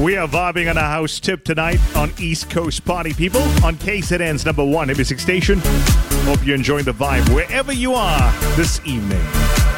We are vibing on a house tip tonight on East Coast Party People on KZN's number one hit music station. Hope you're enjoying the vibe wherever you are this evening.